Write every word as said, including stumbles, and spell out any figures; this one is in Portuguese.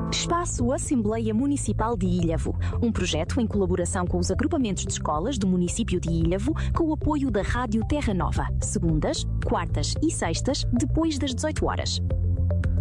Espaço Assembleia Municipal de Ilhavo, um projeto em colaboração com os agrupamentos de escolas do município de Ilhavo, com o apoio da Rádio Terra Nova, segundas, quartas e sextas, depois das dezoito horas.